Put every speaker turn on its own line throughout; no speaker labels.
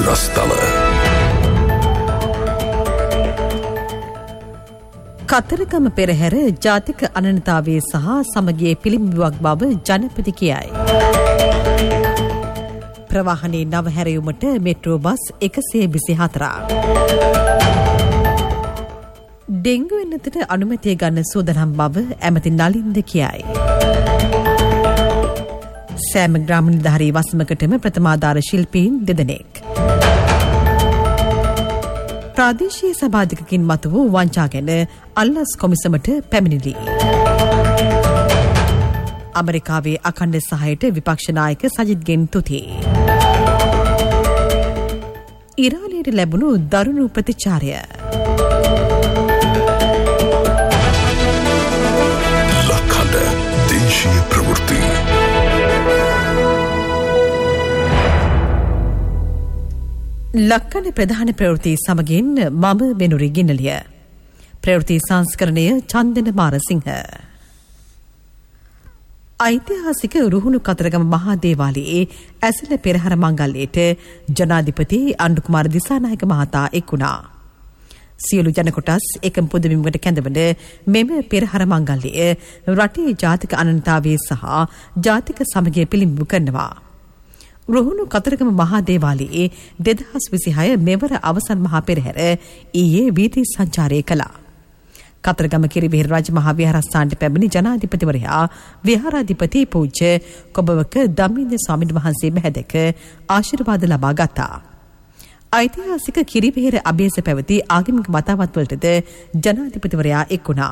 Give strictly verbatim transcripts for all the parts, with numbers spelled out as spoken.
රස්තල.
කතරගම පෙරහැර ජාතික අනන්‍යතාවයේ සහ සමගියේ පිළිඹුවක් බව ජනපති කියයි. ප්‍රවාහනයේ නව හැරයුමට මෙට්‍රෝ බස් එකසිය විසි හතරක්. ඩෙංගු එන්නතට අනුමැතිය ගන්න සූදානම් බව ඇමති නලින්ද කියයි. සෑම ග්‍රාම නිලධාරී වසමකටම ප්‍රථමාධාර ශිල්පීන් දෙදෙනෙක්. ප්‍රාදේශීය සභාධිකකින් මතු වූ වංචා ගැන අල්ලස් කොමිසමට පැමිණිලි. ඇමරිකාවේ අඛණ්ඩ සහායට විපක්ෂ නායක සජිත්ගෙන් තුති. ඉරානයට ලැබුණු දරුණු ප්‍රතිචාරය.
ලක්හඬ දේශීය ප්‍රවෘත්ති.
ලක්කන ප්‍රධාන ප්‍රවෘත්ති සමගින් මම වෙනුරි ගින්නලිය. ප්‍රවෘත්ති සංස්කරණය චන්දන මාරසිංහ. ඓතිහාසික රුහුණු කතරගම මහා දේවාලයේ ඇසළ පෙරහර මංගල්‍යයට ජනාධිපති අනුකුමාර දිසානායක මහතා එක් වුණා. සියලු ජන කොටස් එකම පුදබිමකට කැඳවන මෙම පෙරහර මංගල්‍යය රටේ ජාතික අනන්‍යතාවයේ සහ ජාතික සමගිය පිළිඹු කරනවා. රුහුණු කතරගම මහා දේවාලයේ දෙදහස් විසිහය මෙවර අවසන් මහා පෙරහැර ඊයේ වීථි සංචාරය කළා. කතරගම කිරිවෙහෙර රාජ මහා විහාරස්ථානට පැමිණි ජනාධිපතිවරයා විහාරාධිපති පූජ්‍ය කොබවක ධම්මින්ද ස්වාමීන් වහන්සේ බැහැදක ආශිර්වාද ලබා ගත්තා. ඓතිහාසික කිරිවෙහෙර අභියස පැවති ආගමික වතාවත් වලටද ජනාධිපතිවරයා එක් වුණා.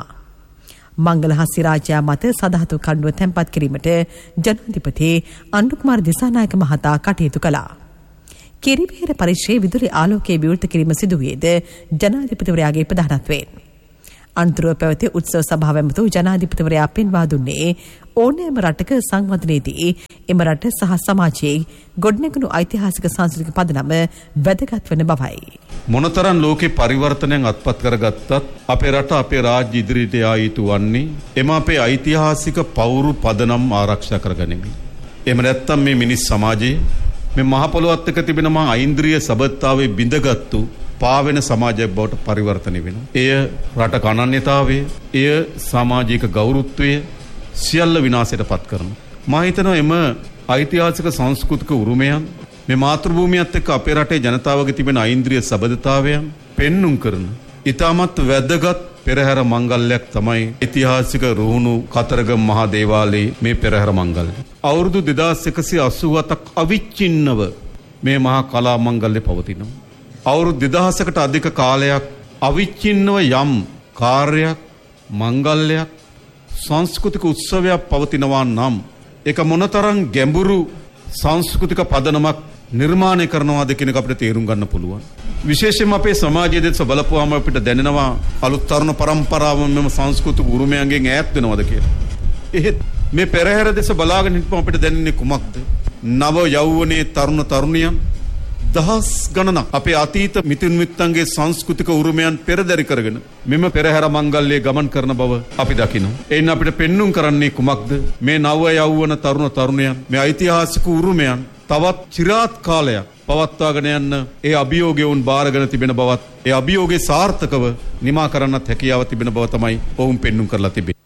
මංගල හස්ති රාජ්‍යයා මත සදහතු කණ්ඩුව තැන්පත් කිරීමට ජනාධිපති අනුකුමාර දිසානායක මහතා කටයුතු කළා. කිරිවෙහෙර පරිශ්‍රයේ විදුලි ආලෝකයේ විවෘත කිරීම සිදුවේද ජනාධිපතිවරයාගේ ප්‍රධානත්වයෙන්. අන්තරව පැවති උත්සව සභාව ඇමතු ජනාධිපතිවරයා පෙන්වා දුන්නේ ඕනෑම රටක සංවර්ධනයේදී එම රට සහ සමාජයේ ගොඩනැගුණු ඓතිහාසික සංස්කෘතික පදනම වැදගත් වන බවයි.
මොනතරම් ලෝකේ පරිවර්තනයන් අත්පත් කරගත්තත් අපේ රට අපේ රාජ්‍ය ඉදිරියට යා යුතු වන්නේ එම අපේ ඓතිහාසික පෞරු පදනම් ආරක්ෂා කරගනිමින්. එහෙම නැත්නම් මේ මිනිස් සමාජයේ මේ මහ පොළොවත් එක්ක තිබෙන මා ඓන්ද්‍රිය සබත්තාවේ බිඳගත්තු පාවෙන සමාජයක් බවට පරිවර්තනය වෙනවා. එය රටක අනන්‍යතාවය, එය සමාජික ගෞරවත්වය සියල්ල විනාශයට පත් කරනවා. මා හිතනවා එම ඓතිහාසික සංස්කෘතික උරුමයන් මේ මාතෘභූමියත් එක්ක අපේ රටේ ජනතාවගේ තිබෙන ඓන්ද්‍රිය සබඳතාවයන් පෙන්눔 කරන ඉතාමත් වැදගත් පෙරහැර මංගල්‍යයක් තමයි ඓතිහාසික රුහුණු කතරගම මහා දේවාලයේ මේ පෙරහැර මංගල්‍ය. අවුරුදු දෙදාස් එකසිය අසූ හතක් අවිච්ඡින්නව මේ මහා කලා මංගල්‍ය පවතිනවා. අවුරුදු දෙදහසකට අධික කාලයක් අවිච්ඡින්නව යම් කාර්යයක් මංගල්‍යයක් සංස්කෘතික උත්සවයක් පවතිනවා නම් ඒක මොනතරම් ගැඹුරු සංස්කෘතික පදනමක් නිර්මාණය කරනවාද කියන එක අපිට තේරුම් ගන්න පුළුවන්. විශේෂයෙන්ම අපේ සමාජයේ දෙස බලපුවාම අපිට දැනෙනවා අලුත් තරුණ පරම්පරාව මෙම සංස්කෘතික උරුමයන්ගෙන් ඈත් වෙනවද කියලා. එහෙත් මේ පෙරහැර දෙස බලාගෙන හිටපුවම අපිට දැනෙන්නේ කුමක්ද? නව යෞවනයේ තරුණ තරුණියන් දහස් ගණනක් අපේ අතීත මිතුන් මිත්තන්ගේ සංස්කෘතික උරුමයන් පෙරදරි කරගෙන මෙම පෙරහැර මංගල්‍යයේ ගමන් කරන බව අපි දකිනවා. එයින් අපිට පෙන්눔 කරන්නේ කුමක්ද? මේ නව යෞවන තරුණ තරුණයන් මේ ඓතිහාසික උරුමයන් තවත් চিරාත් කාලයක් පවත්වාගෙන යන්න ඒ අභියෝගය වුන් බාරගෙන තිබෙන බවත් ඒ අභියෝගේ සාර්ථකව නිමා කරන්නත් හැකියාව තිබෙන බව තමයි ඔවුන් පෙන්눔 කරලා තිබෙන්නේ.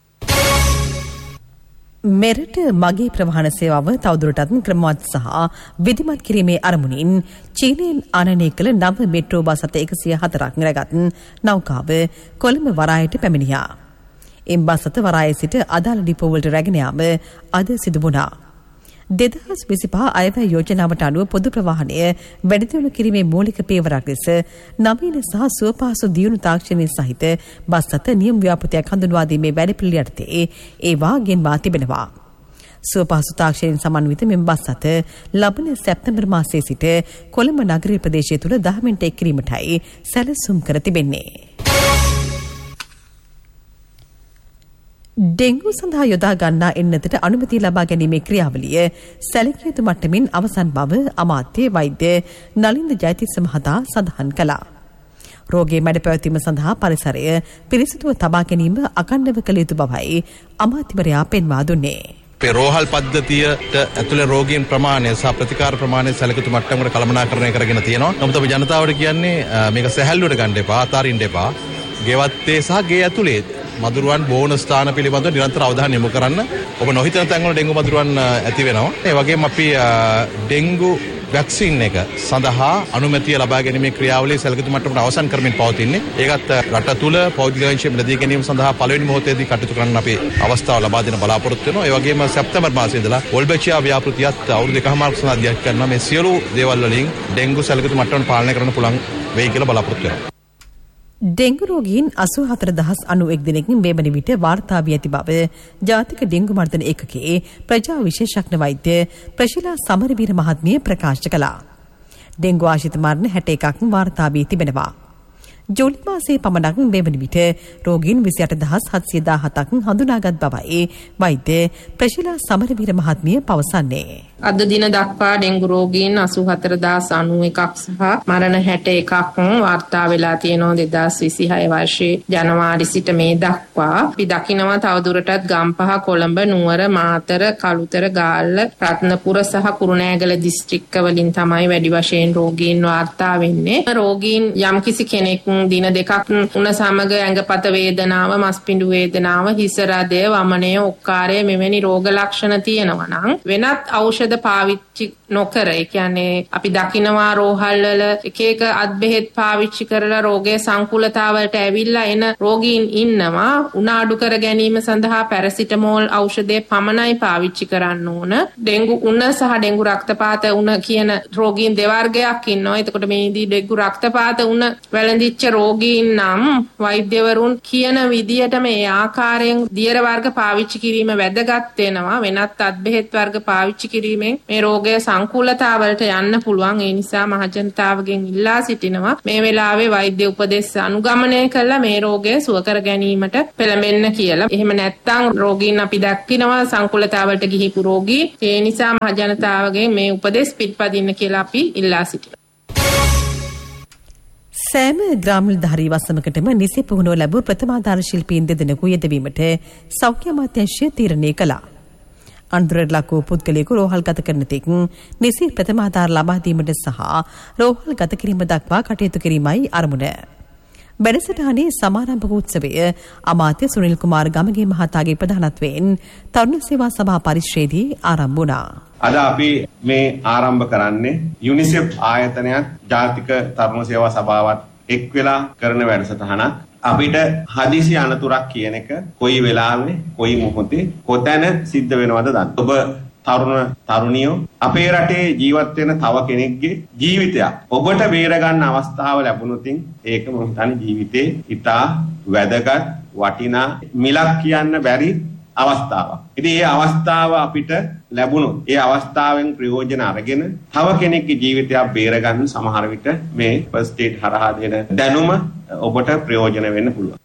මෙරට මගේ ප්‍රවාහන සේවාව තවදුරටත් ක්‍රමවත් සහ විධිමත් කිරීමේ අරමුණින් චීනයෙන් ආනයනය කළ නව මෙට්‍රෝ බස් එකසිය හතරක් නිරගත් නෞකාව කොළඹ වරායට පැමිණියා. එම් බස් අත වරායේ සිට අදාළ ඩිපෝ වලට රැගෙන යාම අද සිදු වුණා. දෙදහස් විසිපහ අයවැය යෝජනාවට අනුව පොදු ප්‍රවාහනය වැඩිදියුණු කිරීමේ මූලික පියවරක් ලෙස නවීන සහ සුවපහසු දියුණු තාක්ෂණය සහිත බස් අත නියම ව්‍යාපෘතියක් හඳුන්වා දීමේ වැඩපිළිවෙල යටතේ ඒවා ගෙන්වා තිබෙනවා. සුවපහසු තාක්ෂණයෙන් සමන්විත මෙම බස් අත ලබන සැප්තැම්බර් මාසයේ සිට කොළඹ නගරීය ප්‍රදේශය තුළ දහමින්ට එක් කිරීමටයි සැලසුම් කර තිබෙන්නේ. ඩෙංගු සඳහා යොදා ගන්නා එන්නතට අනුමැතිය ලබා ගැනීමේ ක්‍රියාවලිය සැලකිය යුතු මට්ටමින් අවසන් බව අමාත්‍ය වෛද්‍ය නලින්ද ජයතිස්ස මහතා සඳහන් කළා. රෝගයේ මැඩ පැවතීම සඳහා පරිසරය පිරිසිදුව තබා ගැනීම අකණ්ඩව කළ යුතු බවයි අමාත්‍යවරයා පෙන්වා දුන්නේ.
අපේ රෝහල් පද්ධතියට ඇතුළේ රෝගීන් ප්‍රමාණය සහ ප්‍රතිකාර ප්‍රමාණය සැලකිතු මට්ටමකට කළමනාකරණය කරගෙන තියෙනවා. නමුත් අපි ජනතාවට කියන්නේ මේක සැහැල්ලුවට ගන්න එපා, අතාරින්න එපා. ගෙවත්තේ සහ ගේ ඇතුලේ මදුරුවන් බෝන ස්ථාන පිළිබඳව නිරන්තර අවධානය යොමු කරන්න. ඔබ නොහිතන තැන්වල ඩෙන්ගු මදුරුවන් ඇති වෙනවා. ඒ වගේම අපි ඩෙන්ගු වැක්සින් එක සඳහා අනුමැතිය ලබා ගැනීමේ ක්‍රියාවලිය සැලකිතු මට්ටමට අවසන් කරමින් පවතින්නේ. ඒකත් රට තුල පෞද්ගලික අංශයෙන් ලැබී ගැනීම සඳහා පළවෙනි මොහොතේදී කටයුතු කරන්න අපි අවස්ථාව ලබා දෙන බලාපොරොත්තු වෙනවා. ඒ වගේම සැප්තැම්බර් මාසයේ ඉඳලා වොල්බෙචියා ව්‍යාපෘතියත් අවුරුදු දෙකමාරක් සඳහා අධ්‍යයනය කරනවා. මේ සියලු දේවල් වලින් ඩෙන්ගු සැලකිතු මට්ටමට පාලනය කරන්න පුළුවන් වෙයි කියලා බලාපොරොත්තු වෙනවා.
ඩෙංගු රෝගීන් අසූ හතර දහස් අනූඑක් දෙනෙකින් මේ වන විට වාර්තා වී ඇති බව ජාතික ඩෙංගු මර්ධන ඒකකයේ ප්‍රජා විශේෂඥ වෛද්‍ය ප්‍රශිලා සමරවීර මහත්මිය ප්‍රකාශ කළා. ඩෙංගු ආශ්‍රිත මරණ හැට එකක් වාර්තා වී තිබෙනවා. ජූලි මාසයේ පමණක් මේ වන විට රෝගීන් විසි අට දහස් හත්සිය දාහතක් හඳුනාගත් බවයි වෛද්‍ය ප්‍රශිලා සමරවීර මහත්මිය පවසන්නේ.
අද දින දක්වා ඩෙංගු රෝගීන් අසූ හතර දහස් අනූඑකක් සහ මරණ හැට එකක් වාර්තා වෙලා තියෙනවා දෙදහස් විසිහය වර්ෂයේ ජනවාරි සිට මේ දක්වා. අපි දකිනවා තවදුරටත් ගම්පහ, කොළඹ, නුවර, මාතර, කළුතර, ගාල්ල, රත්නපුර සහ කුරුණෑගල දිස්ත්‍රික්කවලින් තමයි වැඩි වශයෙන් රෝගීන් වාර්තා වෙන්නේ. රෝගීන් යම්කිසි කෙනෙක් දින දෙකක් උණ සමග ඇඟපත වේදනාව, මස්පිඬු වේදනාව, හිස රදය, වමනය, ඔක්කාරය මෙවැනි රෝග ලක්ෂණ තියෙනවා නම් වෙනත් ඖෂධ පාවිච්චි නොකර, ඒ කියන්නේ අපි දකිනවා රෝහල් වල එක එක අත් බෙහෙත් පාවිච්චි කරලා රෝගයේ සංකූලතාවලට ඇවිල්ලා එන රෝගීන් ඉන්නවා. උණ අඩු කර ගැනීම සඳහා පැරසිටමෝල් ඖෂධය පමණයි පාවිච්චි කරන්න ඕන. ඩෙංගු උණ සහ ඩෙංගු රක්තපාත උණ කියන රෝගීන් දෙවර්ගයක් ඉන්නවා. එතකොට මේදී ඩෙංගු රක්තපාත උණ වැළඳිච්ච රෝගීන් නම් වෛද්‍යවරුන් කියන විදියට මේ ආකාරයෙන් දියර වර්ග පාවිච්චි කිරීම වැදගත් වෙනවා. වෙනත් අත් බෙහෙත් වර්ග පාවිච්චි කිරීම මේ රෝගය සංකූලතාවලට යන්න පුළුවන්. ඒ නිසා මහජනතාවගෙන් ඉල්ලා සිටිනවා මේ වෙලාවේ වෛද්‍ය උපදෙස් අනුගමනය කළා මේ රෝගය සුව කර ගැනීමට පෙළඹෙන්න කියලා. එහෙම නැත්නම් රෝගීන් අපි දක්ිනවා සංකූලතාවලට ගිහිපු රෝගී. ඒ නිසා මහජනතාවගෙන් මේ උපදෙස් පිළිපදින්න කියලා අපි ඉල්ලා සිටිනවා.
සෑම ග්‍රාමනිලධාරී වසමකටම නිසි පුහුණුව ලැබූ ප්‍රථමාධාර ශිල්පීන් දෙදෙනෙකු යෙදවීමට සෞඛ්‍ය අමාත්‍යාංශය තීරණය කළා. අන්තරට ලක් වූ පුද්ගලයෙකු රෝහල් ගත කරන තෙක් නිසි ප්‍රථමාධාර ලබා දීමට සහ රෝහල් ගත කිරීම දක්වා කටයුතු කිරීමයි අරමුණ. වැඩසටහනේ සමාරම්භක උත්සවය අමාත්‍ය සුනිල් කුමාර් ගමගේ මහතාගේ ප්‍රධානත්වයෙන් තරුණ සේවා සභා පරිශ්‍රයේදී ආරම්භ වුණා.
අද අපි මේ ආරම්භ කරන්නේ යුනිසෙෆ් ආයතනයත් ජාතික තරුණ සේවා සභාවත් එක් වෙලා කරන වැඩසටහනක්. අපිට හදිසි අනතුරක් කියන එක කොයි වෙලාවෙ කොයි මොහොතේ කොතැන සිද්ධ වෙනවද දන්න. ඔබ තරුණ තරුණියෝ අපේ රටේ ජීවත් වෙන තව කෙනෙක්ගේ ජීවිතයක් ඔබට බේර ගන්න අවස්ථාව ලැබුණොත් ඒක මම හිතන්නේ ජීවිතේ ඉතා වැදගත් වටිනා මිලක් කියන්න බැරි අවස්ථාවක්. ඉතින් මේ අවස්ථාව අපිට ලැබුණොත් ඒ අවස්ථාවෙන් ප්‍රයෝජන අරගෙන තව කෙනෙක්ගේ ජීවිතයක් බේර ගන්න සමහර විට මේ ෆස්ට් ඒඩ් හරහා දෙන දැනුම ඔබට ප්‍රයෝජන වෙන්න පුළුවන්.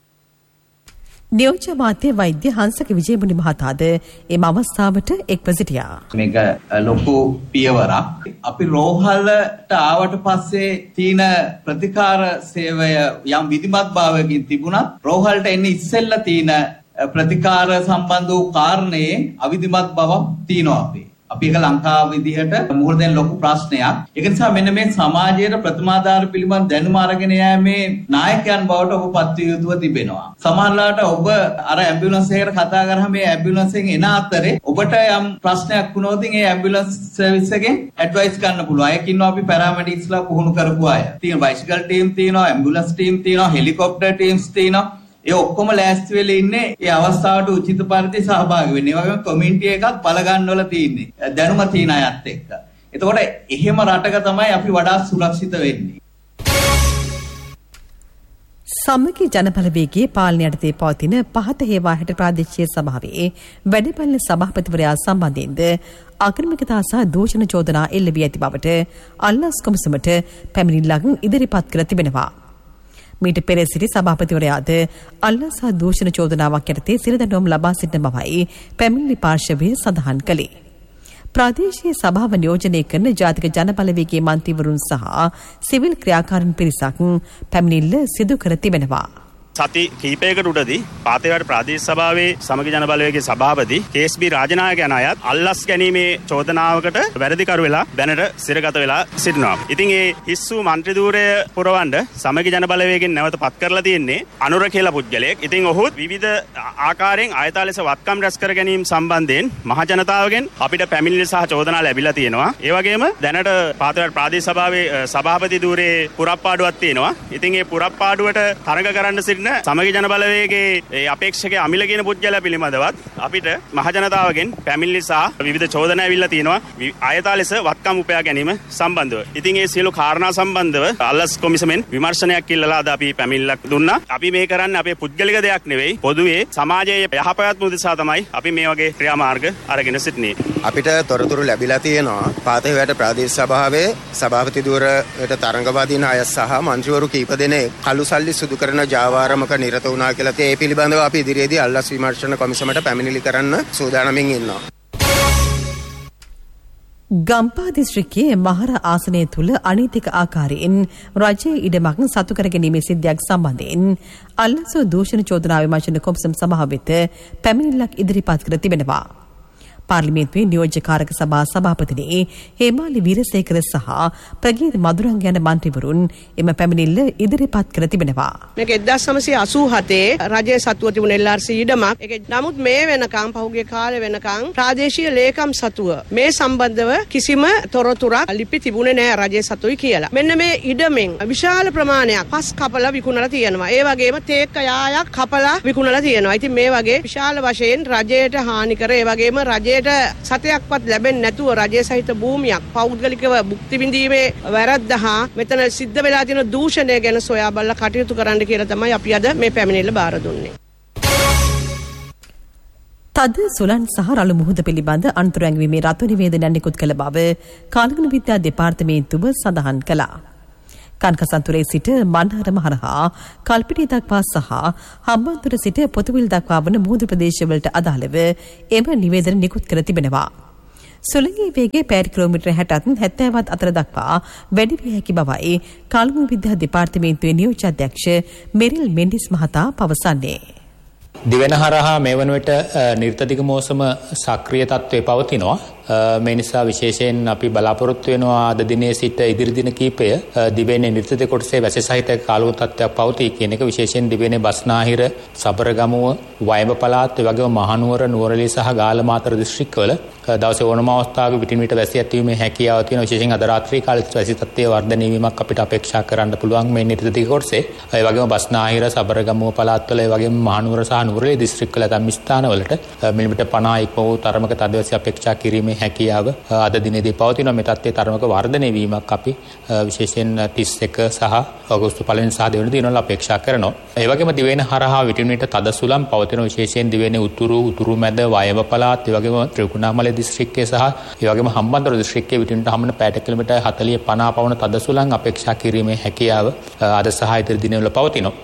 නියෝජ්‍ය අමාත්‍ය වෛද්‍ය හංසක විජේමුනි මහතාද එම අවස්ථාවට එක්ව සිටියා.
මේක ලොකු පියවරක්. අපි රෝහලට ආවට පස්සේ තියෙන ප්‍රතිකාර සේවය යම් විධිමත් භාවයකින් තිබුණත් රෝහලට එන්නේ ඉස්සෙල්ලා තියෙන ප්‍රතිකාර සම්බන්ධ වූ කාරණේ අවිධිමත් බවක් තියෙනවා අපේ. අපි ඒක ලංකාව විදිහට මුහුණ දෙන ලොකු ප්‍රශ්නයක්. ඒක නිසා මෙන්න මේ සමාජයේ ප්‍රථමාධාර පිළිබඳ දැනුම අරගෙන යෑමේ නායකයන් බවට ඔබ පත් විය යුතුව තිබෙනවා. සමහරවිට ඔබ අර ඇම්බියුලන්ස් එකකට කතා කරාම මේ ඇම්බියුලන්ස් එකෙන් එන අතරේ ඔබට යම් ප්‍රශ්නයක් වුණොත් ඒ ඇම්බියුලන්ස් සර්විස් එකෙන් ඇඩ්වයිස් ගන්න පුළුවන්. අය කින්නවා අපි පැරාමෙඩික්ස්ලා පුහුණු කරපු අය. තියෙන බයිසිකල් ටීම් තියෙනවා, ඇම්බියුලන්ස් ටීම් තියෙනවා, හෙලිකොප්ටර් ටීම්ස් තියෙනවා. ඒ ඔක්කොම ලෑස්ති වෙලා ඉන්නේ ඒ අවස්ථාවට උචිත පරිදි සහභාගී වෙන්න. ඒ වගේම කමියුනිටි එකක් බල ගන්නවල තියෙන්නේ. දැනුම තියෙන අයත් එක්ක. එතකොට එහෙම රටක තමයි අපි වඩා සුරක්ෂිත වෙන්නේ.
සමගි ජනබලවේගයේ පාලනය යටතේ පවතින පහත හේවා හැට ප්‍රාදේශීය සභාවේ වැඩපළන සභාපතිවරයා සම්බන්ධයෙන්ද අක්‍රමිකතා සහ දූෂණ චෝදනා එල්ල වී ඇති බවට අල්ලාස් කොමිසමට පැමිණිල්ලක් ඉදිරිපත් කර තිබෙනවා. මීට පෙර සිටි සභාපතිවරයාද අල්ලාස් සහ දූෂණ චෝදනාවක් යටතේ සිරදඬුවම් ලබා සිටින බවයි පැමිණිලි පාර්ශවය සඳහන් කළේ. ප්‍රාදේශීය සභාව නියෝජනය කරන ජාතික ජනබලවේගයේ මන්ත්‍රීවරුන් සහ සිවිල් ක්‍රියාකාරීන් පිරිසක් පැමිණිල්ල සිදු කර තිබෙනවා.
සති කීපයකට උඩදී පාතේවාඩ ප්‍රාදේශ සභාවේ සමගි ජන බලවේගයේ සභාපති කේ.එස්.බී. රාජනායක යන අයත් අල්ලස් ගැනීමේ චෝදනාවකට වැරදිකරු වෙලා දැනට සිරගත වෙලා සිටිනවා. ඉතින් ඒ හිස්සු മന്ത്രി ධූරය පුරවන්න සමගි ජන බලවේගයෙන් නැවත පත් කරලා තියෙන්නේ අනුර කියලා පුද්ගලයෙක්. ඉතින් ඔහු විවිධ ආකාරයෙන් ආයතා ලෙස වත්කම් රැස් කර ගැනීම සම්බන්ධයෙන් මහ ජනතාවගෙන් අපිට පැමිණිලි සහ චෝදනා ලැබිලා තියෙනවා. ඒ වගේම දැනට පාතේවාඩ ප්‍රාදේශ සභාවේ සභාපති ධූරයේ පුරප්පාඩුවක් තියෙනවා. ඉතින් ඒ පුරප්පාඩුවට තරඟ කරන්න සිටින සමගි ජන බලවේගයේ ඒ අපේක්ෂක අමිල කියන පුද්ගලයා පිළිබඳවත් අපිට මහ ජනතාවගෙන් පැමිණිලි සහ විවිධ චෝදනා ඇවිල්ලා තියෙනවා ආයතා ලෙස වත්කම් උපයා ගැනීම සම්බන්ධව. ඉතින් ඒ සියලු කාරණා සම්බන්ධව අල්ලස් කොමිසමෙන් විමර්ශනයක් ඉල්ලලා අද අපි පැමිණිල්ලක් දුන්නා. අපි මේ කරන්නේ අපේ පුද්ගලික දෙයක් නෙවෙයි. පොදුවේ සමාජයේ යහපත් උදෙසා තමයි අපි මේ වගේ ක්‍රියාමාර්ග අරගෙන සිටින්නේ.
අපිට තොරතුරු ලැබිලා තියෙනවා පාතේවාඩ ප්‍රාදේශ සභාවේ සභාපති ධූරයට තරඟ වදින අය සහ මන්ත්‍රීවරු කීප දෙනෙක් කළු සල්ලි සුදු කරන ජාවාරමක නිරත වුණා කියලා. ඒ පිළිබඳව අපි ඉදිරියේදී අල්ලස් විමර්ශන කොමිසමට පැමිණිලි කරන්න සූදානම්ින් ඉන්නවා.
ගම්පහ දිස්ත්‍රික්කයේ මහර ආසනය තුල අනීතික ආකාරයෙන් රජයේ ඉඩමක් සතු කර ගැනීමේ සිද්ධියක් සම්බන්ධයෙන් අල්ලස් දූෂණ චෝදනා විමර්ශන කොමිසම සභාව වෙත පැමිණිල්ලක් ඉදිරිපත් කර තිබෙනවා. පාර්ලිමේන්තුවේ නියෝජ්‍ය කාරක සභා සභාපතිනි හේමාලි වීරසේකර සහ ප්‍රගීත් මදුරංග යන මන්ත්‍රීවරුන් එම පැමිණිල්ල ඉදිරිපත් කර තිබෙනවා.
මේක එක්දාස් නවසිය අසූ හතේ රජයේ සතුව තිබුණ එල් ආර් සී ඉඩමක්. ඒක නමුත් මේ වෙනකම් පහුගිය කාලේ වෙනකම් ප්‍රාදේශීය ලේකම් සතුව මේ සම්බන්ධව කිසිම තොරතුරක් ලිපි තිබුණේ නැහැ රජයේ සතුයි කියලා. මෙන්න මේ ඉඩමෙන් විශාල ප්‍රමාණයක් පස් කපලා විකුණලා තියෙනවා. ඒ වගේම තේක්ක යායක් කපලා විකුණලා තියෙනවා. ඉතින් මේ වගේ විශාල වශයෙන් රජයට හානි කර ඒ වගේම රජයේ සතයක්වත් ලැබෙන්නේ නැතුව රජයේ සහිත භූමියක් පෞද්ගලිකව භුක්ති විඳීමේ වැරද්ද හා මෙතන සිද්ධ වෙලා තියෙන දූෂණය ගැන සොයා බලලා කටයුතු කරන්න කියලා තමයි අපි අද මේ පැමිණිල්ල බාර දුන්නේ.
තද සුළං සහ රළු මුහුද පිළිබඳ අන්තර ඇඟවීමේ රතු නිවේදනයක් නිකුත් කළ බව කාලගුණ විද්‍යා දෙපාර්තමේන්තුව සඳහන් කළා. කන්කසන්තුරේ සිට මන්හරම හරහා කල්පිටිය දක්වා සහ හම්බන්තොට සිට පොතුවිල් දක්වා වන මුහුදු ප්‍රදේශවලට අදාළව එම නිවේදන නිකුත් කර තිබෙනවා. සුළඟේ වේගය පැය කිලෝමීටර් හැටත් හැත්තෑවත් අතර දක්වා වැඩි විය හැකි බවයි කාලගුණ විද්‍යා දෙපාර්තමේන්තුවේ නියෝජ්‍ය අධ්‍යක්ෂ මෙරිල් මෙන්ඩිස් මහතා පවසන්නේ.
දිවෙන හරහා මේ වන විට නිර්තදිග මෝසම සක්‍රිය තත්ත්වයේ පවතිනවා. මේ නිසා විශේෂයෙන් අපි බලාපොරොත්තු වෙනවා අද දිනේ සිට ඉදිරි දින කීපය දිවෙන්නේ නිර්තදිග කොටසේ වැසි සහිත කාලගුණ තත්ත්වයක් පවතී කියන එක විශේෂයෙන් දිවෙන්නේ බස්නාහිර, සබරගමුව, වයඹ පළාත්, ඒ වගේම මහනුවර, නුවරඑළිය සහ ගාලමාතර දිස්ත්‍රික්කවල දවසේ ඕනම අවස්ථාවක විටින් විට වැසි ඇතිවීමේ හැකියාව තියෙනවා. විශේෂයෙන් අද රාත්‍රී කාලේ වැසි තත්ත්වයේ වර්ධනය වීමක් අපිට අපේක්ෂා කරන්න පුළුවන් මේ නිර්තදිග කොටසේ. ඒ වගේම බස්නාහිර, සබරගමුව පළාත්වල, ඒ වගේම මහනුවර සහ නුවරඑළිය දිස්ත්‍රික්කවල තම ස්ථානවලට මිලිමීටර් පනහ ඉක්ම වූ තරමක තදවැසි අපේක්ෂා කිරීමේ හැකියාව අද දිනේදී පවතිනවා. මේ තත්ත්වයේ තරමක වර්ධනය වීමක් අපි විශේෂයෙන් තිස් එක සහ අගෝස්තු පළවෙනි සහ දෙවෙනි දිනවල අපේක්ෂා කරනවා. ඒ වගේම දිවයින හරහා විටින් විට තද සුළං පවතින විශේෂයෙන් දිවයින උතුරු උතුරු මැද වයඹ පළාත්, ඒ වගේම ත්‍රිකුණාමලය දිස්ත්‍රික්කයේ සහ ඒ වගේම හම්බන්තොට දිස්ත්‍රික්කයේ විටින් විට හම්බන පැයට කිලෝමීටර් හතළිහ පනහ පවන තද සුළං අපේක්ෂා කිරීමේ හැකියාව අද සහ ඉදිරි දිනවල පවතිනවා.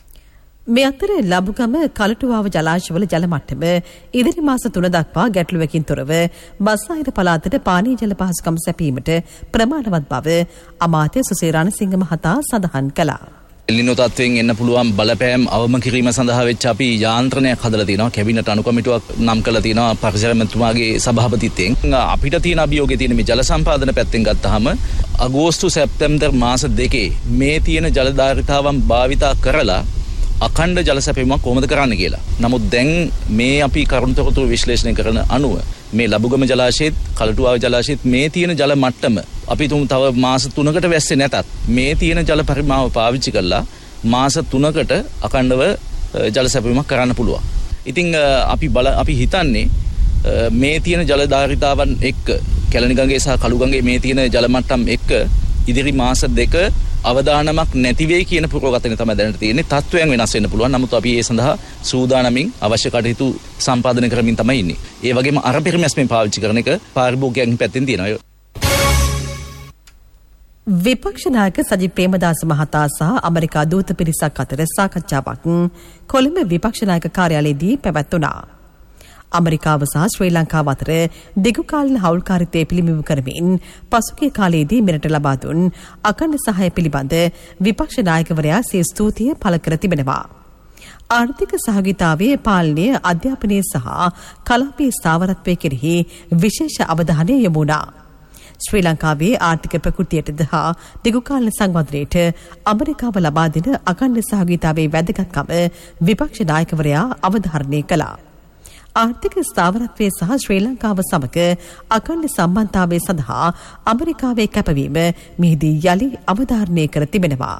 මේ අතර ලබුගම කලටුවාව ජලාශවල ජල මට්ටම ඉදිරි මාස තුන දක්වා ගැටලුවකින් තොරව බස්නාහිර පළාතට පානීය ජල පහසුකම් සැපීමට ප්‍රමාණවත් බව අමාත්‍ය සුසේ රණසිංහ මහතා සඳහන් කළා.
එල්නිනෝ තත්වයෙන් එන්න පුළුවන් බලපෑම් අවම කිරීම සඳහා වෙච්ච අපි යාන්ත්‍රණයක් හදලා තිනවා. කැබිනට් අනුකමිටුවක් නම් කරලා තිනවා පරිසර මන්ත්‍රීතුමාගේ සභාපතිත්වයෙන්. අපිට තියෙන අභියෝගය තියෙන මේ ජල සම්පාදන පැත්තෙන් ගත්තාම අගෝස්තු සැප්තැම්බර් මාස දෙකේ මේ තියෙන ජල ධාරිතාවන් භාවිතා කරලා අඛණ්ඩ ජල සැපයීමක් කොහොමද කරන්න කියලා. නමුත් දැන් මේ අපි කරුණුතොරතුරු විශ්ලේෂණය කරන අනුව මේ ලබුගම ජලාශයේත් කලටුවාව ජලාශයේත් මේ තියෙන ජල මට්ටම අපි තුමු තව මාස තුනකට වැස්සේ නැතත් මේ තියෙන ජල පරිමාව පාවිච්චි කරලා මාස තුනකට අඛණ්ඩව ජල සැපයීමක් කරන්න පුළුවන්. ඉතින් අපි බල අපි හිතන්නේ මේ තියෙන ජල ධාරිතාවන් එක්ක කැලණිගඟේ සහ කළුගඟේ මේ තියෙන ජල මට්ටම් එක්ක ඉදිරි මාස දෙක අවදානමක් නැති වෙයි කියන පුරෝගතන තමයි දැනට තියෙන්නේ. තත්ත්වයන් වෙනස් වෙන්න පුළුවන්. නමුත් අපි ඒ සඳහා සූදානමින් අවශ්‍ය කටයුතු සම්පාදනය කරමින් තමයි ඉන්නේ. ඒ වගේම අර පෙරමැස්මෙන් පාවිච්චි කරන එක පාරිභෝගිකයන් පැත්තෙන් තියෙනවා.
විපක්ෂ නායක සජිත් ප්‍රේමදාස මහතා සහ ඇමරිකා දූත පිරිසක් අතර සාකච්ඡාවක් කොළඹ විපක්ෂ නායක කාර්යාලයේදී පැවැත්වුණා. ඇමරිකාව සහ ශ්‍රී ලංකාව අතර දිගු කාලින හවුල්කාරීත්වය පිළිබිඹු කරමින් පසුගිය කාලයේදී මෙරට ලබා දුන් අඛණ්ඩ සහාය පිළිබඳ විපක්ෂ නායකවරයා සිය ස්තුතිය පළ කර තිබෙනවා. ආර්ථික සහභාගීතාවයේ පාලනය, අධ්‍යාපනය සහ කලාපයේ ස්ථාවරත්වය කෙරෙහි විශේෂ අවධානය යොමු වුණා. ශ්‍රී ලංකාවේ ආර්ථික ප්‍රකෘතියටද හා දිගුකාලීන සංවර්ධනයට ඇමරිකාව ලබා දෙන අඛණ්ඩ සහභාගීතාවයේ වැදගත්කම විපක්ෂ නායකවරයා අවධාරණය කළා. ආර්ථික ස්ථාවරත්වය සහ ශ්‍රී ලංකාව සමග අඛණ්ඩ සම්බන්ධතාවය සඳහා ඇමරිකාවේ කැපවීම මෙහිදී යලි අවධාරණය කර තිබෙනවා.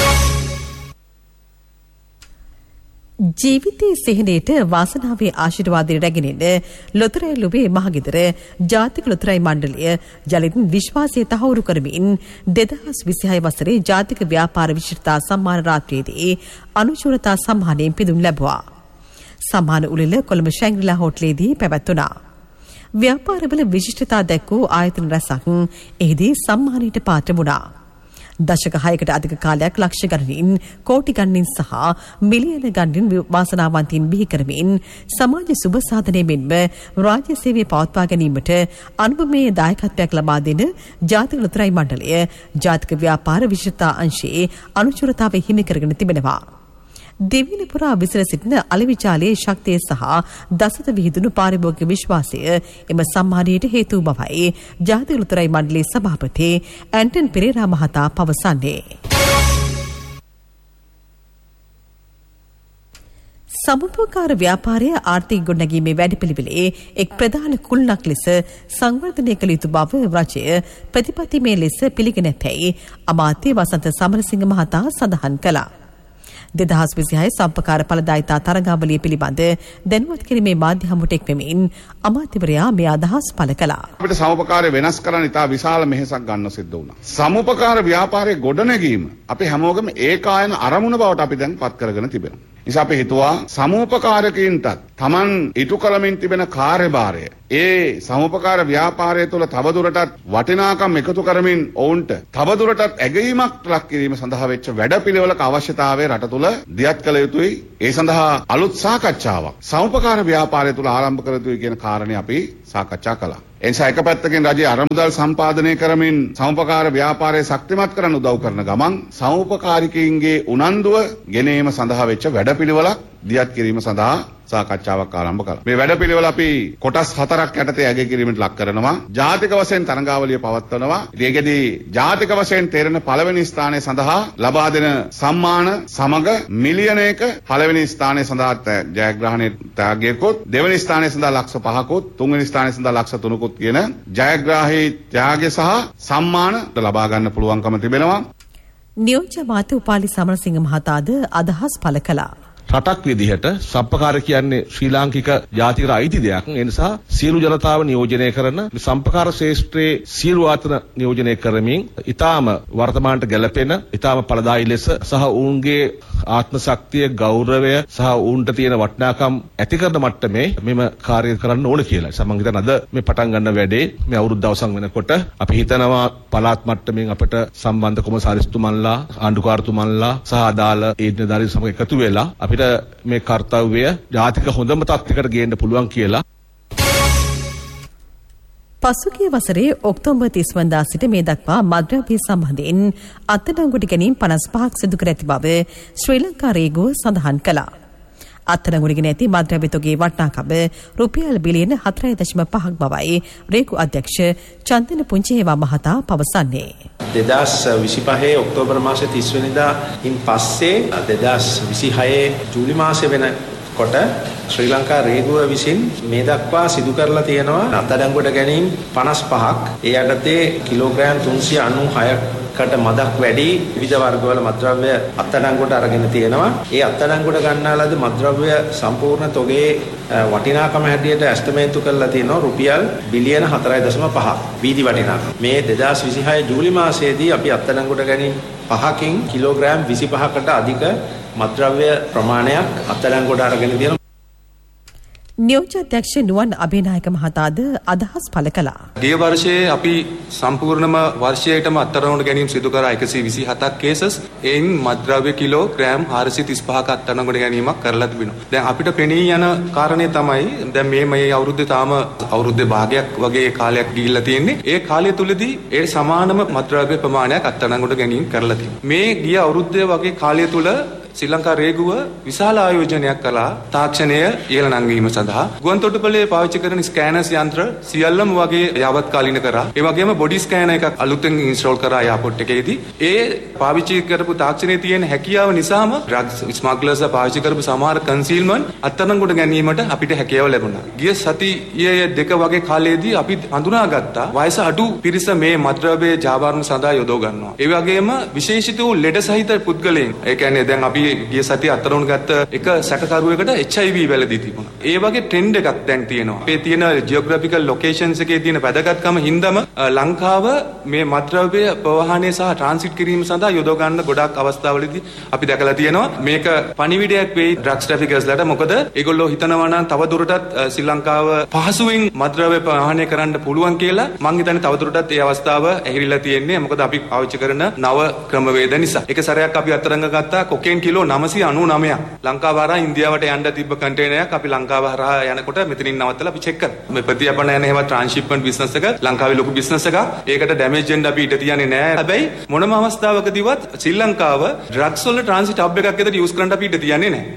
ජීවිතයේ සිහිනයට වාසනාවේ ආශිර්වාදය රැගෙනෙන ලොතරැයි ලුවේ මහගෙදර ජාතික ලොතරැයි මණ්ඩලය යළිත් විශ්වාසය තහවුරු කරමින් දෙදහස් විසිහය වසරේ ජාතික ව්‍යාපාර විශිෂ්ටතා සම්මාන රාත්‍රියේදී අනුශූරතා සම්මානයෙන් පිදුම් ලැබුවා. සම්මාන උළෙල කොළඹ ශැංග්‍රීලා හෝටලයේදී පැවැත්වුණා. ව්‍යාපාරවල විශිෂ්ටතා දැක්වූ ආයතන රැසක් එහිදී සම්මානයට පාත්‍ර වුණා. දශක හයකට අධික කාලයක් ලක්ෂ ගණනින් කෝටි ගණනින් සහ මිලියන ගණනින් වාසනාවන්තයින් බිහි කරමින් සමාජ සුබ සාධනය මෙන්ම රාජ්‍ය සේවය පවත්වා ගැනීමට අනුභවමය දායකත්වයක් ලබා දෙන ජාතික ලොතරැයි මණ්ඩලය ජාතික ව්‍යාපාර විශිෂ්ටතා අංශයේ අනුශූරතාව හිමි කරගෙන තිබෙනවා. දෙවියන පුරා විසිර සිටින අලවිචාලයේ ශක්තිය සහ දසත විහිදුණු පාරිභෝගික විශ්වාසය එම සම්මානයට හේතු බවයි ජාතික ලොතරැයි මණ්ඩලයේ සභාපති ඇන්ටන් පෙරේරා මහතා පවසන්නේ. සමුපකාර ව්‍යාපාරය ආර්ථික ගොඩනැගීමේ වැඩපිළිවෙලේ එක් ප්‍රධාන කුළුණක් ලෙස සංවර්ධනය කළ යුතු බව රජය ප්‍රතිපත්තිමය ලෙස පිළිගෙන ඇතැයි අමාත්‍ය වසන්ත සමරසිංහ මහතා සඳහන් කළා. දෙදහස් විසිහය සම්පකාර ඵලදායිතා තරගාවලිය පිළිබඳ දැනුවත් කිරීමේ මාධ්‍ය හමුවට එක්වෙමින් අමාත්‍යවරයා මේ අදහස් පළ කළා.
අපිට සමුපකාරය වෙනස් කරන්න ඉතා විශාල මෙහෙසක් ගන්න සිද්ධ වුණා. සමුපකාර ව්‍යාපාරයේ ගොඩනැගීම අපි හැමෝගෙම ඒකායන අරමුණ බවට අපි දැන් පත් කරගෙන තිබෙනවා. නිසා අපි හිතුවා සමුපකාරකයින්ටත් Taman ඉටු කරමින් තිබෙන කාර්යභාරය ඒ සමුපකාර ව්‍යාපාරය තුළ තවදුරටත් වටිනාකම් එකතු කරමින් ඔවුන්ට තවදුරටත් ඇගීමක් ලක් කිරීම සඳහා වෙච්ච වැඩපිළිවෙලක අවශ්‍යතාවය රට තුළ දියත් කළ යුතුයි. ඒ සඳහා අලුත් සාකච්ඡාවක් සමුපකාර ව්‍යාපාරය තුළ ආරම්භ කළ යුතුයි කියන කාරණේ අපි සාකච්ඡා කළා. එනිසා එක පැත්තකින් රජය අරමුදල් සම්පාදනය කරමින් සමුපකාර ව්‍යාපාරය ශක්තිමත් කරන්න උදව් කරන ගමන් සමුපකාරිකයින්ගේ උනන්දුව ගෙනීම සඳහා වෙච්ච වැඩපිළිවෙලක් දියත් කිරීම සඳහා සාකච්ඡාවක් ආරම්භ කළා. මේ වැඩපිළිවෙල අපි කොටස් හතරක් යටතේ අගය කිරීමට ලක් කරනවා. ජාතික වශයෙන් තරඟාවලිය පවත්වනවා. ඒකෙදී ජාතික වශයෙන් තේරෙන පළවෙනි ස්ථානය සඳහා ලබා දෙන සම්මාන සමග මිලියනයක පළවෙනි ස්ථානය සඳහා ජයග්‍රහණය ත්‍යාගයකොත් දෙවෙනි ස්ථානය සඳහා ලක්ෂ පහකොත් තුන්වෙනි ස්ථානය සඳහා ලක්ෂ තුනකොත් කියන ජයග්‍රාහී ත්‍යාගය සහ සම්මාන ලබා ගන්න පුළුවන්කම තිබෙනවා.
නියෝජ්‍ය මාත්‍ය උපාලි සමරසිංහ මහතාද අදහස් පළ කළා.
රටක් විදිහට සම්පකාර කියන්නේ ශ්‍රී ලාංකික ජාතික අයිති දෙයක්. ඒ නිසා සියලු ජනතාව නියෝජනය කරන සම්පකාර ශේෂ්ත්‍රයේ සියලු ආයතන නියෝජනය කරමින් ඊටාම වර්තමානට ගැලපෙන ඊටාම ඵලදායී ලෙස සහ ඔවුන්ගේ ආත්ම ශක්තිය ගෞරවය සහ ඔවුන්ට තියෙන වටිනාකම් ඇති කරන මට්ටමේ මෙම කාර්ය කරන්න ඕන කියලා. සමන් හිතන අද මේ පටන් ගන්න වැඩේ මේ අවුරුද්ද අවසන් වෙනකොට අපි හිතනවා පළාත් මට්ටමින් අපිට සම්බන්ධ කොමසාරිස්තුමන්ලා ආණ්ඩුකාරතුමන්ලා සහ අදාළ ඒ නිලධාරීන් සමග එකතු වෙලා අපි මේ කාර්යය ජාතික හොඳම තත්ත්වයකට ගේන්න පුළුවන් කියලා.
පසුගිය වසරේ ඔක්තෝබර් තිස් වනදා සිට මේ දක්වා මද්‍රව්‍ය සම්බන්ධයෙන් අත්අඩංගුවට ගැනීම පනස් පහක් සිදු කර ඇති බව ශ්‍රී ලංකා රේගුව සඳහන් කළා. අත්අඩංගුවට ගෙන ඇති මද්‍රව්‍ය තොගේ වටිනාකම රුපියල් බිලියන හතරයි දශම පහක් බවයි රේගු අධ්‍යක්ෂ චන්දන පුංචිහේවා මහතා පවසන්නේ.
දෙදහස් විසිපහේ ඔක්තෝබර් මාසේ තිස් වෙනිදා ඉන් පස්සේ දෙදහස් විසිහයේ ජූලි මාසේ වෙනකොට ශ්‍රී ලංකා රේගුව විසින් මේ දක්වා සිදු කරලා තියෙනවා අත්අඩංගුවට ගැනීම පනස් පහක්. ඒ යටතේ කිලෝග්‍රෑම් තුන්සිය අනූහයකට මදක් වැඩි විවිධ වර්ගවල මත්ද්‍රව්‍ය අත්අඩංගුවට අරගෙන තියෙනවා. ඒ අත්අඩංගුවට ගන්නා ලද මත්ද්‍රව්‍ය සම්පූර්ණ තොගේ වටිනාකම හැටියට ඇස්ටිමේට් කරලා තියෙනවා රුපියල් බිලියන හතරයි දශම පහක් වීදි වටිනාකම. මේ දෙදහස් විසිහය ජූලි මාසයේදී අපි අත්අඩංගුවට ගැනීම පහකින් කිලෝග්‍රෑම් විසිපහකට අධික මත්ද්‍රව්‍ය ප්‍රමාණයක් අත්අඩංගුවට අරගෙන තියෙනවා.
නියෝජ්‍ය අධ්‍යක්ෂ නුවන් අබේනායක මහතාද අදහස් පළ කළා.
ගිය වර්ෂයේ අපි සම්පූර්ණම වර්ෂයටම අත්අඩංගුවට ගැනීම සිදු කර එකසිය විසිහතක් කේසස් එයින් මත්ද්‍රව්‍ය කිලෝ ග්‍රෑම් හාරසිය තිස් පහක අත්අඩංගුවට ගැනීමක් කරලා තිබෙනවා. දැන් අපිට පෙනී යන කාරණේ තමයි දැන් මේ මේ අවුරුද්දේ තාම අවුරුද්දේ භාගයක් වගේ කාලයක් ගිහිල්ලා තියෙන්නේ. ඒ කාලය තුලදී ඒ සමානම මත්ද්‍රව්‍ය ප්‍රමාණයක් අත්අඩංගුවට ගැනීම කරලා තියෙනවා. මේ ගිය අවුරුද්දේ වගේ කාලය තුල ශ්‍රී ලංකා රේගුව විශාල ආයෝජනයක් කළා තාක්ෂණය ඉහළ නංවීම සඳහා. ගුවන් තොටුපළේ පාවිච්චි කරන ස්කෑනර්ස් යන්ත්‍ර සියල්ලම වගේ යාවත්කාලින කරා. ඒ වගේම බොඩි ස්කෑනර් එකක් අලුතෙන් ඉන්ස්ටෝල් කරා එයාපෝට් එකේදී. ඒ පාවිච්චි කරපු තාක්ෂණයේ තියෙන හැකියාව නිසාම ඩ්‍රග්ස් ස්මග්ලර්ස් පාවිච්චි කරපු සමහර කන්සීල්මන්ට් අත්අඩංගුවට ගැනීමට අපිට හැකියාව ලැබුණා. ගිය සතියේ දෙක වගේ කාලයේදී අපි හඳුනාගත්තා වයස අඩු පිරිස මේ මත්ද්‍රව්‍ය ජාවාරණ සඳහා යොදව ගන්නවා. ඒ වගේම විශේෂිත වූ ලෙඩ සහිත පුද්ගලයන්. ඒ කියන්නේ දැන් අපි ගිය සතියේ අත්අඩංගුවට ගත්ත එක සැකකරුවෙකුට එච් අයි වී වැළඳී තිබුණා. ඒ වගේ ට්‍රෙන්ඩ් එකක් දැන් තියෙනවා. අපේ තියෙන ජියෝග්‍රැෆිකල් ලොකේෂන්ස් එකේ තියෙන වැදගත්කම හින්දාම ලංකාව මේ මත්ද්‍රව්‍ය ප්‍රවාහනය සහ ට්‍රාන්සිට් කිරීම සඳහා යොදව ගන්න ගොඩක් අවස්ථාවලදී අපි දැකලා තියෙනවා. මේක පණිවිඩයක් වෙයි ඩ්‍රග්ස් ට්‍රැෆිකර්ස්ලාට. මොකද ඒගොල්ලෝ හිතනවා නම් තව දුරටත් ශ්‍රී ලංකාව පහසුවෙන් මත්ද්‍රව්‍ය ප්‍රවාහනය කරන්න පුළුවන් කියලා. මං හිතන්නේ තව දුරටත් ඒ අවස්ථාව ඇහිරිලා තියෙන්නේ. මොකද අපි පාවිච්චි කරන නව ක්‍රමවේද නිසා. එක සැරයක් අපි අත්අඩංග ගත්තා කොකේන් කිලෝ නවසිය අනූ නවයක්. ලංකාව හරහා ඉන්දියාවට යන්න තිබ්බ කන්ටේනරයක් අපි ලංකාව හරහා යනකොට මෙතනින් නවත්තලා අපි චෙක් කරා. මේ ප්‍රතිඅපන යන හැම ට්‍රාන්ස්ෂිප්මන්ට් බිස්නස් එක ලංකාවේ ලොකු බිස්නස් එකක්. ඒකට ඩැමේජ් වෙන්න අපි ඉඩ තියන්නේ නැහැ. හැබැයි මොනම අවස්ථාවකදීවත් ශ්‍රී ලංකාව ඩ්‍රග්ස් වල ට්‍රාන්සිට් හබ් එකක් ඇතුළට යූස් කරන්න අපි ඉඩ තියන්නේ නැහැ.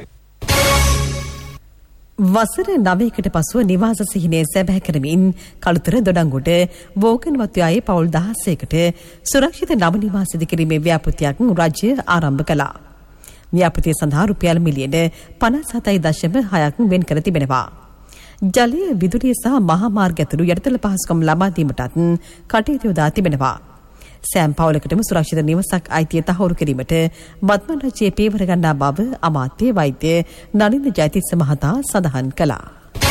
වසර නවයකට පසුව නිවාස සිහිනය සැබෑ කරමින් කළුතර දොඩංගොඩ වෝගන්වත්යායේ පවුල් දහසයකට සුරක්ෂිත නව නිවාස ඉදිකිරීමේ ව්‍යාපෘතියක් රාජ්‍ය ආරම්භ කළා. ව්‍යාපෘතිය සඳහා රුපියල් මිලියන පනස් හතයි දශම හයක් වෙන් කර තිබෙනවා. ජලය, විදුලිය සහ මහා මාර්ග ඇතුළු යටිතල පහසුකම් ලබා දීමටත් කටයුතු යොදා තිබෙනවා. සෑම් පවුලකටම සුරක්ෂිත නිවසක් අයිතිය තහවුරු කිරීමට බත්මන් රජයේ පියවර ගන්නා බව අමාත්‍ය වෛද්‍ය නලින්ද ජයතිස්ස මහතා සඳහන් කළා.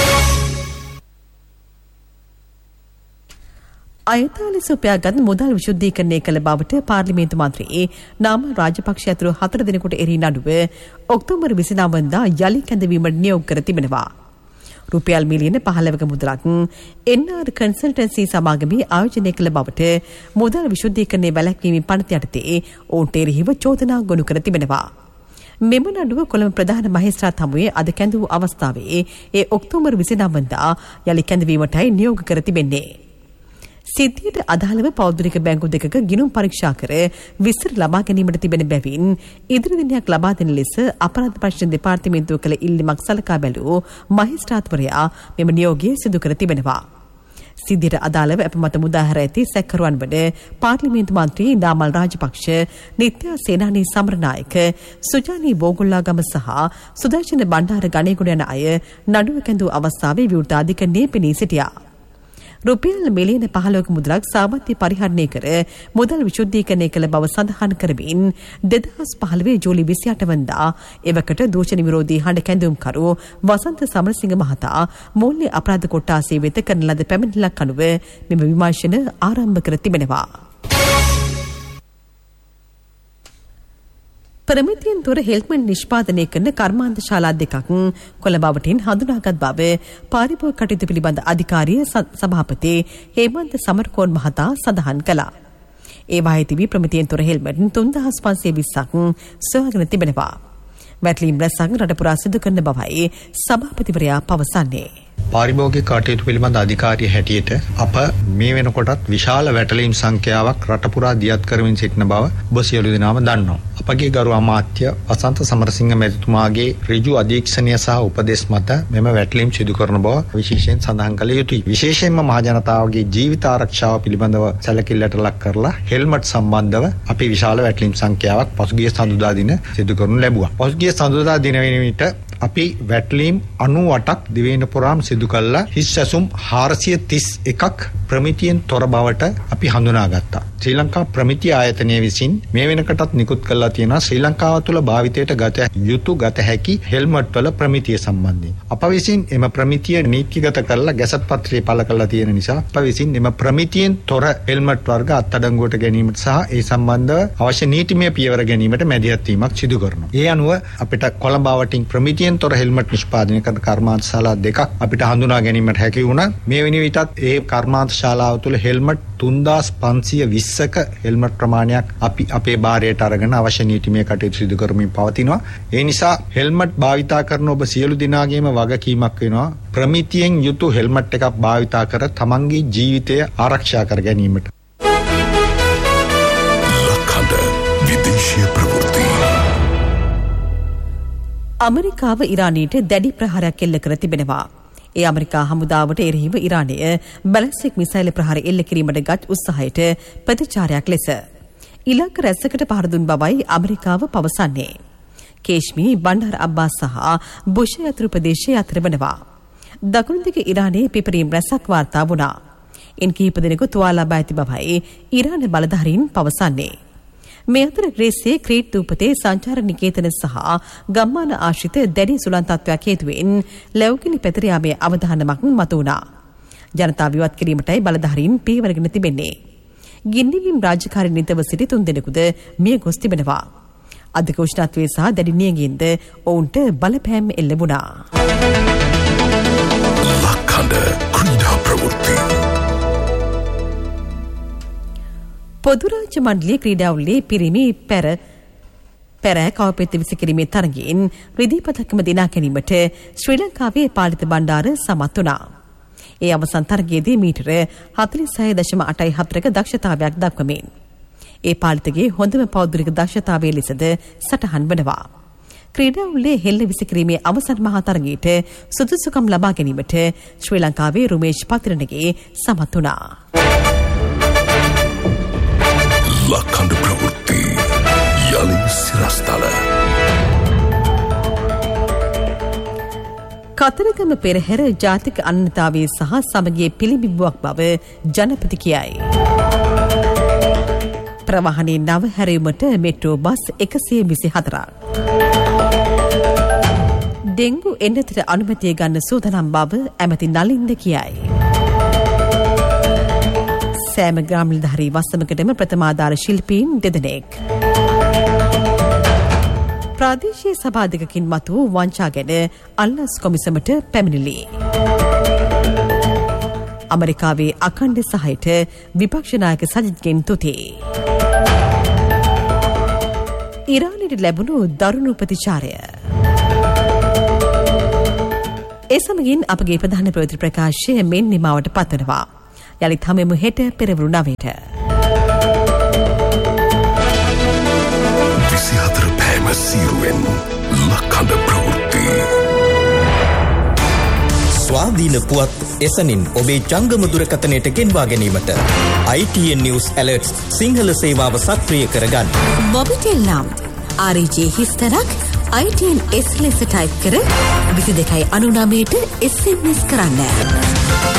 අයථා ලෙස උපයාගත් මුදල් විශුද්ධීකරණය කළ බවට පාර්ලිමේන්තු මන්ත්‍රී නාම රාජපක්ෂ ඇතුළු හතර දෙනෙකුට එරී නඩුව ඔක්තෝබර් විසිනව වනදා යළි කැඳවීමට නියෝග කර තිබෙනවා. රුපියල් මිලියන පහළවක මුදලක් එන් ආර් කන්සල්ටන්සි සමාගමේ ආයෝජනය කළ බවට මුදල් විශුද්ධීකරණය වැළැක්වීමේ පනත යටතේ ඔවුන්ට එරෙහිව චෝදනා ගොනු කර තිබෙනවා. මෙම නඩුව කොළඹ ප්‍රධාන මහේස්ත්‍රාත් හමුවේ අද කැඳවූ අවස්ථාවේ ඒ ඔක්තෝබර් විසිනව වනදා යළි කැඳවීමටයි නියෝග කර තිබෙන්නේ. සිද්ධියට අදාළව පෞද්ගලික බැංකු දෙකක ගිණුම් පරීක්ෂා කර විස්තර ලබා ගැනීමට තිබෙන බැවින් ඉදිරි දිනයක් ලබා දෙන ලෙස අපරාධ ප්‍රශ්න දෙපාර්තමේන්තුව කළ ඉල්ලීමක් සලකා බැලූ මහේස්ත්‍රාත්වරයා මෙම නියෝගය සිදු කර තිබෙනවා. සිද්ධියට අදාළව අපමත මුදාහැර ඇති සැකකරුවන් වන පාර්ලිමේන්තු මන්ත්‍රී නාමල් රාජපක්ෂ, නිත්‍යා සේනානී සමරනායක, සුජානී බෝගොල්ලාගම සහ සුදර්ශන බණ්ඩාර ගණේගුණ යන අය නඩුව කැඳවූ අවස්ථාවේ විවෘත අධිකරණයේ පෙනී සිටියා. රුපියල් මිලියන පහළොවක මුදලක් සාමත්‍ය පරිහරණය කර මුදල් විශුද්ධීකරණය කළ බව සඳහන් කරමින් දෙදහස් පහළොව ජූලි විසිඅට වනදා එවකට දූෂණ විරෝධී හඬ කැඳවුම්කරු වසන්ත සමරසිංහ මහතා මූල්‍ය අපරාධ කොට්ටාසය වෙත කරන ලද පැමිණිල්ලක් අනුව මෙම විමර්ශන ආරම්භ කර තිබෙනවා. ප්‍රමිතියෙන් තොර හෙල්මන් නිෂ්පාදනය කරන කර්මාන්ත ශාලා දෙකක් කොළඹවටින් හඳුනාගත් බව පාරිභෝගික කටයුතු පිළිබඳ අධිකාරිය සභාපති හේමන්ත සමරකෝන් මහතා සඳහන් කළා. ඒවායේ තිබී ප්‍රමිතියෙන් තොර හෙල්මන් තුන්දහස් පන්සිය විස්සක් සොයාගෙන තිබෙනවා. වැටලීම් රැසක් රට පුරා සිදු කරන බවයි සභාපතිවරයා පවසන්නේ.
පාරිභෝගික කටයුතු පිළිබඳ අධිකාරිය හැටියට අප මේ වෙනකොටත් විශාල වැටලීම් සංඛ්‍යාවක් රට පුරා දියත් කරමින් සිටින බව ඔබ සියලු දෙනාම දන්නවා. අපගේ ගරු අමාත්‍ය වසන්ත සමරසිංහ මැතිතුමාගේ ඍජු අධීක්ෂණය සහ උපදෙස් මත මෙම වැටලීම් සිදු කරන බව විශේෂයෙන් සඳහන් කළ යුතුයි. විශේෂයෙන්ම මහ ජනතාවගේ ජීවිත ආරක්ෂාව පිළිබඳව සැලකිල්ලට ලක් කරලා හෙල්මට් සම්බන්ධව අපි විශාල වැටලීම් සංඛ්‍යාවක් පසුගිය සඳුදා දින සිදු කරනු ලැබුවා. පසුගිය සඳුදා දින වෙන විට අපි වැටලීම් අනූඅටක් දිවයින පුරාම සිදු කළා. හිස් ඇසුම් හාරසිය තිස් එකක් ප්‍රමිතියෙන් තොර බවට අපි හඳුනාගත්තා. ශ්‍රී ලංකා ප්‍රමිති ආයතනය විසින් මේ වෙනකටත් නිකුත් කළා තියෙනවා ශ්‍රී ලංකාව තුළ භාවිතයට ගත යුතු ගත හැකි හෙල්මට් වල ප්‍රමිතිය සම්බන්ධයෙන්. අප විසින් එම ප්‍රමිතිය නීතිගත කරලා ගැසට් පත්‍රය පළ කරලා තියෙන නිසා අප විසින් එම ප්‍රමිතියෙන් තොර හෙල්මට් වර්ග අත්අඩංගුවට ගැනීමට සහ ඒ සම්බන්ධව අවශ්‍ය නීතිමය පියවර ගැනීමට මැදිහත් වීමක් සිදු කරනවා. ඒ අනුව අපිට කොළඹ වටින් ප්‍රමිතියෙන් තොර හෙල්මට් නිෂ්පාදනය කරන කර්මාන්ත ශාලා දෙකක් අපිට හඳුනා ගැනීමට හැකි වුණා. මේ වෙන විටත් ඒ කර්මාන්ත ශාලාව තුළ හෙල්මට් තුන්දාස් පන්සිය විස්සක හෙල්මට් ප්‍රමාණයක් අපි අපේ භාරයට අරගෙන අවශ්‍ය නීතිමය කටයුතු සිදු කරමින් පවතිනවා. ඒ නිසා හෙල්මට් භාවිතා කරන ඔබ සියලු දෙනාගේම වගකීමක් වෙනවා ප්‍රමිතියෙන් යුතු හෙල්මට් එකක් භාවිතා කර තමන්ගේ ජීවිතය ආරක්ෂා කර ගැනීමට.
ලක්හඬ විදේශීය ප්‍රවෘත්ති
අමරිකාව ඉරානයට දැඩි ප්‍රහාරයක් එල්ල කර තිබෙනවා. ඒ ඇමරිකා හමුදාවට එරෙහිව ඉරානය බැලිස්ටික් මිසයිල් ප්‍රහාර එල්ල කිරීමට ගත් උත්සාහයට ප්‍රතිචාරයක් ලෙස ඉලක්ක රැසකට පහර දුන් බවයි ඇමරිකාව පවසන්නේ. කේශ්මී බණ්ඩාර අබ්බාස් සහ බුෂ් යතුරු ප්‍රදේශයේ අතර වනවා. දකුණු දිග ඉරානයේ පිපරීම් රැසක් වාර්තා වුණා. ඉන් කිහිප දෙනෙකු තුවාල ලබා ඇති බවයි ඉරාන බලධාරීන් පවසන්නේ. මේ අතර ග්‍රීසියේ ක්‍රීට් දූපතේ සංචාර නිකේතන සහ ගම්මාන ආශ්‍රිත දැඩි සුළං තත්ත්වයක් හේතුවෙන් ලැබුගිනි පැතිර යාමේ අවධානමක් මතුවුණා. ජනතාව විවත් කිරීමටයි බලධාරීන් පියවරගෙන තිබෙන්නේ. ගින්නිවීම් රාජකාරී නිතව සිටි තුන් දෙනෙකුද මිය ගොස් තිබෙනවා. අධික උෂ්ණත්වය සහ දැඩි නියඟින්ද ඔවුන්ට බලපෑම් එල්ල වුණා.
ලක්කඩ ක්‍රීඩා ප්‍රවෘත්ති
පොදුරාජ්‍ය මණ්ඩලයේ ක්‍රීඩාවලේ පිරිමි පැර පැර කවපෙත්ත විසිකිරීමේ තරගයෙන් රිදී පදක්කම දිනා ගැනීමට ශ්‍රී ලංකාවේ පාලිත බණ්ඩාර සමත් වුණා. ඒ අවසන් තරගයේදී මීටර හතළිස් හය දශම අටයි හතරක දක්ෂතාවයක් දක්වමින් ඒ පාලිතගේ හොඳම පෞද්ගලික දක්ෂතාවයේ ලෙසද සටහන් වනවා. ක්‍රීඩාවලේ හෙල්ල විසිකිරීමේ අවසන් මහා තරගයට සුදුසුකම් ලබා ගැනීමට ශ්‍රී ලංකාවේ රුමේෂ් පතිරණගේ සමත් වුණා.
ලක්කඩ ප්‍රවෘත්ති යලි සිරස්තල
කතරගම පෙරහැර ජාතික අනන්‍යතාවයේ සහ සමගියේ පිළිබිඹුවක් බව ජනපති කියයි. ප්‍රවාහනයේ නව හැරයුමට මෙට්‍රෝ බස් එකසිය විසි හතරක්. ඩෙංගු එන්නතට අනුමැතිය ගන්න සූදානම් බව ඇමති නලින්ද කියයි. සෑම ග්‍රාමනිලධාරී වසමකටම ප්‍රථමාධාර ශිල්පීන් දෙදෙනෙක්. ප්‍රාදේශීය සභා දෙකකින් මතු වූ වංචා ගැන අල්ලස් කොමිසමට පැමිණිලි. ඇමරිකාවේ අඛණ්ඩ සහයට විපක්ෂ නායක සජිත්ගෙන් තුති. ඉරානයට ලැබුණු දරුණු ප්‍රතිචාරය. ඒ සමගින් අපගේ ප්‍රධාන ප්‍රවෘත්ති ප්‍රකාශය මෙන් නිමාවට පත්වනවා. යළිත් හමුවෙමු හෙට පෙරවරු නවයට.
විසිහතර පෑම සීරුවෙන් ලක්කඩ ප්‍රවෘත්ති.
ස්වාධීන පුවත් එසනින් ඔබේ ජංගම දුරකථනයට ගෙන්වා ගැනීමට I T N News Alerts Sinhala සේවාව සක්‍රිය කරගන්න.
මොබිටෙල් නම් R J හිස්තරක් I T N S ලෙස ටයිප් කර විසි දෙකයි අනු නවයට S M S කරන්න.